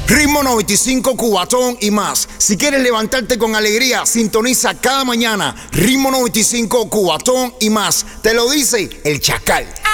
Ritmo 95, Cubatón y más. Si quieres levantarte con alegría, sintoniza cada mañana Ritmo 95, Cubatón y más. Te lo dice el Chacal.